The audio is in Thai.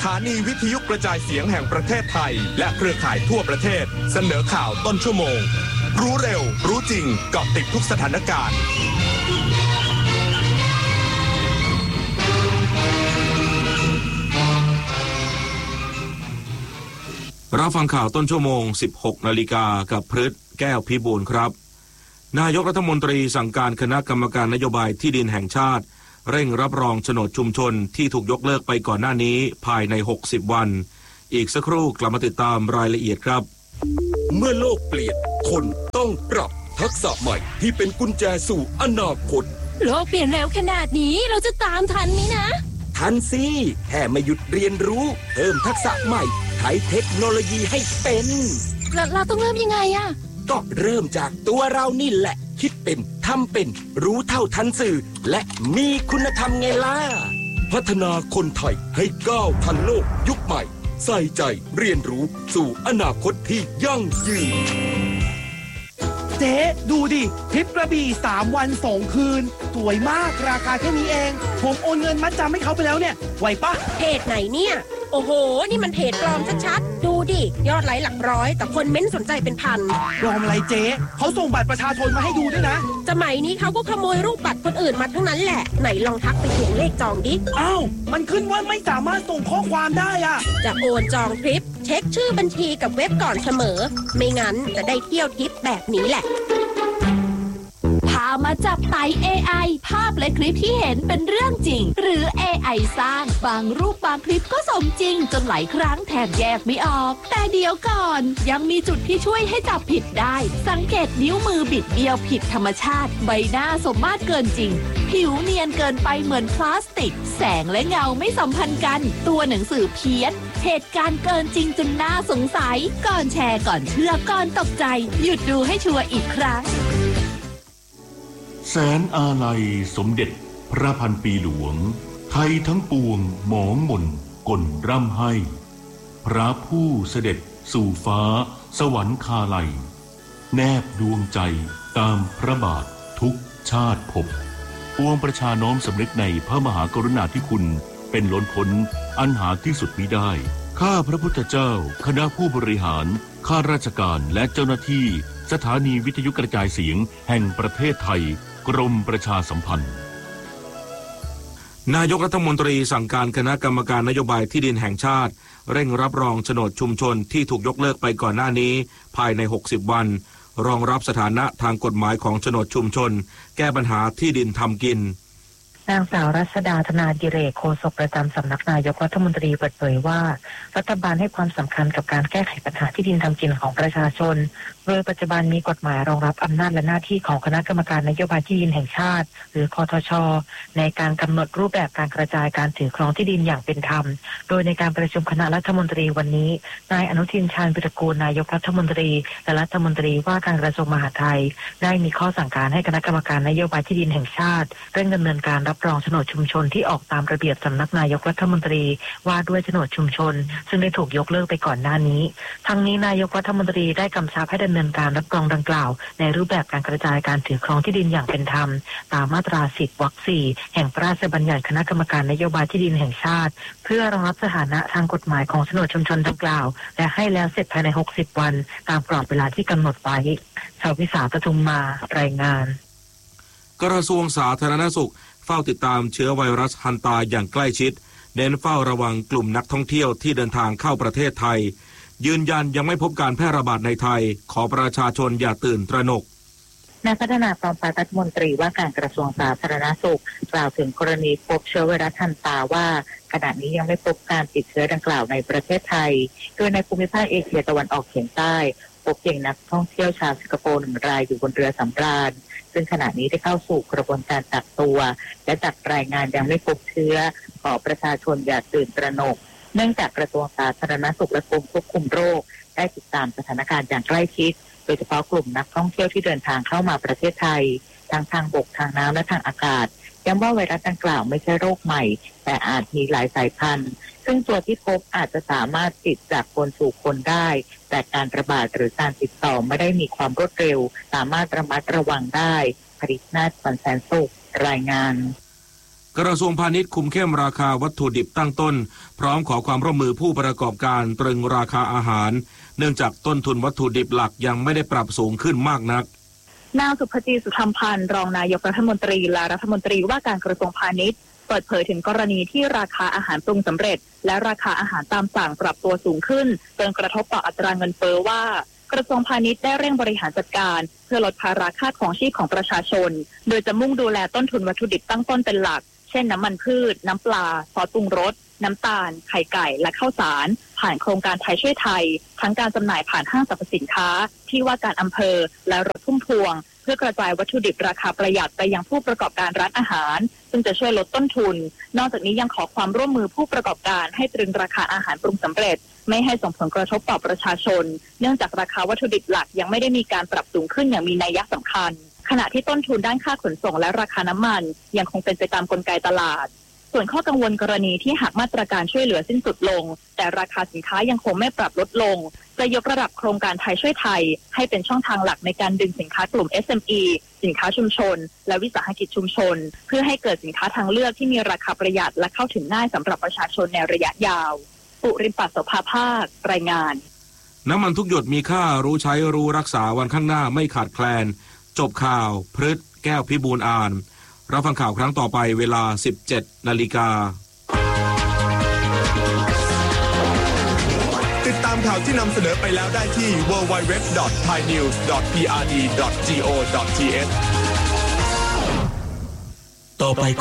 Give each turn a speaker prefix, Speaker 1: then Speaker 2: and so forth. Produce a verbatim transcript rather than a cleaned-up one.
Speaker 1: ถานีวิทยุกระจายเสียงแห่งประเทศไทยและเครือข่ายทั่วประเทศเสนอข่าวต้นชั่วโมงรู้เร็วรู้จริงเกาะติดทุกสถานการณ์
Speaker 2: รับฟังข่าวต้นชั่วโมง สิบหกนาฬิกากับพฤทธิ์แก้วพิบูลครับนายกรัฐมนตรีสั่งการคณะกรรมการนโยบายที่ดินแห่งชาติเร่งรับรองโฉนดชุมชนที่ถูกยกเลิกไปก่อนหน้านี้ภายในหกสิบวันอีกสักครู่กลับมาติดตามรายละเอียดครับ
Speaker 3: เมื่อโลกเปลี่ยนคนต้องปรับทักษะใหม่ที่เป็นกุญแจสู่อนาคต
Speaker 4: โลกเปลี่ยนเร็วขนาดนี้เราจะตามทันไหมนะ
Speaker 3: ทันสิแค่ไม่หยุดเรียนรู้เพิ่มทักษะใหม่ใช้เทคโนโลยีให้เป็น
Speaker 4: เราเราต้องเริ่มยังไงอะ
Speaker 3: ก็เริ่มจากตัวเรานี่แหละคิดเป็นทำเป็นรู้เท่าทันสื่อและมีคุณธรรมไงล่ะพัฒนาคนไทยให้ก้าวทันโลกยุคใหม่ใส่ใจเรียนรู้สู่อนาคตที่ยั่งยืน
Speaker 5: เจ๊ดูดิทริปกระบี่สามวันสองคืนสวยมากราคาแค่นี้เองผมโอนเงินมัดจำให้เขาไปแล้วเนี่ยไหวปะ
Speaker 4: เพจไหนเนี่ยโอ้โหนี่มันเพจปลอมชัดๆดูดิยอดไลค์หลักร้อยแต่คนเม้นสนใจเป็นพัน
Speaker 5: ปลอมอะไรเจ๊เขาส่งบัตรประชาชนมาให้ดูด้วยนะ
Speaker 4: สมัยนี้เขาก็ขโมยรูปบัตรคนอื่นมาทั้งนั้นแหละไหนลองทักไปเขียนเลขจองดิ
Speaker 5: อ้าวมันขึ้นว่าไม่สามารถส่งข้อความได้อะ
Speaker 4: จะโอนจองทริปเช็คชื่อบัญชีกับเว็บก่อนเสมอไม่งั้นจะได้เที่ยวทริปแบบนี้แหละ
Speaker 6: พามาจับไต่ เอ ไอ ภาพและคลิปที่เห็นเป็นเรื่องจริงหรือ เอ ไอ สร้างบางรูปบางคลิปก็สมจริงจนหลายครั้งแทบแยกไม่ออกแต่เดี๋ยวก่อนยังมีจุดที่ช่วยให้จับผิดได้สังเกตนิ้วมือบิดเบี้ยวผิดธรรมชาติใบหน้าสมมาตรเกินจริงผิวเนียนเกินไปเหมือนพลาสติกแสงและเงาไม่สัมพันธ์กันตัวหนังสือเพี้ยนเหตุการณ์เกินจริงจนน่าสงสัยก่อนแชร์ก่อนเชื่อก่อนตกใจหยุดดูให้ชัวร์อีกครั้ง
Speaker 7: แสนอาลัยสมเด็จพระพันปีหลวงไทยทั้งปวงหมองหม่นก่นร่ำให้พระผู้เสด็จสู่ฟ้าสวรรคาลัยแนบดวงใจตามพระบาททุกชาติภพปวงประชาน้อมสำนึกในพระมหากรุณาธิคุณเป็นล้นพ้นอันหาที่สุดมิได้ข้าพระพุทธเจ้าคณะผู้บริหารข้าราชการและเจ้าหน้าที่สถานีวิทยุกระจายเสียงแห่งประเทศไทยกรมประชาสัมพันธ์
Speaker 2: นายกรัฐมนตรีสั่งการคณะกรรมการนโยบายที่ดินแห่งชาติเร่งรับรองโฉนดชุมชนที่ถูกยกเลิกไปก่อนหน้านี้ภายในหกสิบวันรองรับสถานะทางกฎหมายของโฉนดชุมชนแก้ปัญหาที่ดินทำกิน
Speaker 8: นางสาวรัชดาธนาดิเรกโฆษกประจำสำนักนายกรัฐมนตรีเปิดเผยว่ารัฐบาลให้ความสำคัญกับการแก้ไขปัญหาที่ดินทำกินของประชาชนโดยปัจจุบันมีกฎหมายรองรับอำนาจและหน้าที่ของคณะกรรมการนโยบายที่ดินแห่งชาติหรือคทช.ในการกำหนดรูปแบบการกระจายการถือครองที่ดินอย่างเป็นธรรมโดยในการประชุมคณะรัฐมนตรีวันนี้นายอนุทินชาญวิรากูลนายกรัฐมนตรีและรัฐมนตรีว่าการกระทรวงมหาดไทยได้มีข้อสั่งการให้คณะกรรมการนโยบายที่ดินแห่งชาติเร่งดำเนินการรับรองโฉนดชุมชนที่ออกตามระเบียบสำนักนายกรัฐมนตรีว่าด้วยโฉนดชุมชนซึ่งได้ถูกยกเลิกไปก่อนหน้านี้ทั้งนี้นายกรัฐมนตรีได้กำชับให้ดำเนินการรับรองดังกล่าวในรูปแบบการกระจายการถือครองที่ดินอย่างเป็นธรรมตามมาตราสิบวรรคสี่แห่งพระราชบัญญัติคณะกรรมการนโยบายที่ดินแห่งชาติเพื่อรองรับสถานะทางกฎหมายของโฉนดชุมชนดังกล่าวและให้แล้วเสร็จภายในหกสิบวันตามกรอบเวลาที่กำหนดไว้ชาววิสาปทุมมารายงาน
Speaker 2: กระทรวงสาธารณสุขเฝ้าติดตามเชื้อไวรัสฮันตาอย่างใกล้ชิดเน้นเฝ้าระวังกลุ่มนักท่องเที่ยวที่เดินทางเข้าประเทศไทยยืนยันยังไม่พบการแพร่ระบาดในไทยขอประชาชนอย่าตื่นตระหนก
Speaker 8: นายพัฒนาปรองปานรัฐมนตรีว่าการกระทรวงสาธารณสุขกล่าวถึงกรณีพบเชื้อไวรัสฮันตาว่าขณะนี้ยังไม่พบการติดเชื้อดังกล่าวในประเทศไทยโดยในภูมิภาคเอเชียตะวันออกเฉียงใต้พบเพียงนักท่องเที่ยวชาวสิงคโปร์หนึ่งรายอยู่บนเรือสำราญซึ่งขณะนี้ได้เข้าสู่กระบวนการกักตัวและจากรายงานยังไม่พบเชื้อขอประชาชนอย่าตื่นตระหนกเนื่องจากกระทรวงสาธารณสุขและกรมควบคุมโรคได้ติดตามสถานการณ์อย่างใกล้ชิดโดยเฉพาะกลุ่มนักท่องเที่ยวที่เดินทางเข้ามาประเทศไทยทางทางบกทางน้ำและทางอากาศย้ำว่าไวรัสดังกล่าวไม่ใช่โรคใหม่แต่อาจมีหลายสายพันธุ์ซึ่งตัวที่พบอาจจะสามารถติดจากคนสู่คนได้แต่การระบาดหรือการติดต่อไม่ได้มีความรวดเร็วสามารถระมัดระวังได้ผลิตนาฏ วันแสนสุขรายงาน
Speaker 2: กระทรวงพาณิชย์คุมเข้มราคาวัตถุดิบตั้งต้นพร้อมขอความร่วมมือผู้ประกอบการตรึงราคาอาหารเนื่องจากต้นทุนวัตถุดิบหลักยังไม่ได้ปรับสูงขึ้นมากนัก
Speaker 9: นางสุภจีสุธรรมพันธ์รองนายกรัฐมนตรีและรัฐมนตรีว่าการกระทรวงพาณิชย์เปิดเผยถึงกรณีที่ราคาอาหารปรุงสำเร็จและราคาอาหารตามสั่งปรับตัวสูงขึ้นจนกระทบต่ออัตราเงินเฟ้อว่ากระทรวงพาณิชย์ได้เร่งบริหารจัดการเพื่อลดภาระค่าครองชีพของประชาชนโดยจะมุ่งดูแลต้นทุนวัตถุดิบตั้งต้นเป็นหลักเช่นน้ำมันพืชน้ำปลาซอสปรุงรสน้ำตาลไข่ไก่และข้าวสารผ่านโครงการไทยช่วยไทยทั้งการจำหน่ายผ่านห้างสรรพสินค้าที่ว่าการอำเภอและรถพุ่มพวงเพื่อกระจายวัตถุดิบราคาประหยัดไปยังผู้ประกอบการร้านอาหารซึ่งจะช่วยลดต้นทุนนอกจากนี้ยังขอความร่วมมือผู้ประกอบการให้ตรึงราคาอาหารปรุงสำเร็จไม่ให้ส่งผลกระทบต่อประชาชนเนื่องจากราคาวัตถุดิบหลักยังไม่ได้มีการปรับสูงขึ้นอย่างมีนัยสำคัญขณะที่ต้นทุนด้านค่าขนส่งและราคาน้ำมันยังคงเป็นไปตามกลไกตลาดส่วนข้อกังวลกรณีที่หากมาตรการช่วยเหลือสิ้นสุดลงแต่ราคาสินค้ายังคงไม่ปรับลดลงจะยกระดับโครงการไทยช่วยไทยให้เป็นช่องทางหลักในการดึงสินค้ากลุ่ม เอส เอ็ม อี สินค้าชุมชนและวิสาหกิจชุมชนเพื่อให้เกิดสินค้าทางเลือกที่มีราคาประหยัดและเข้าถึงง่ายสำหรับประชาชนในระยะยาวปุริมปัสโสภาภาครายงาน
Speaker 2: น้ำมันทุกหยดมีค่ารู้ใช้รู้รักษาวันข้างหน้าไม่ขาดแคลนจบข่าวพฤษแก้วพิบูลอ่านรับฟังข่าวครั้งต่อไปเวลา สิบเจ็ดนาฬิกา
Speaker 1: ติดตามข่าวที่นำเสนอไปแล้วได้ที่ ดับเบิลยู ดับเบิลยู ดับเบิลยู ดอท ไทยนิวส์ ดอท พี อาร์ ดี ดอท จี โอ ดอท ที เอช
Speaker 3: ต่อไป